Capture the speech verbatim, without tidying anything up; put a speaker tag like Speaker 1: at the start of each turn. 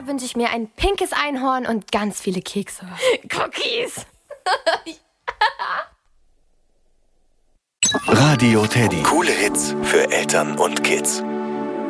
Speaker 1: Jahr wünsche ich mir ein pinkes Einhorn und ganz viele Kekse.
Speaker 2: Cookies!
Speaker 3: Radio Teddy. Coole Hits für Eltern und Kids.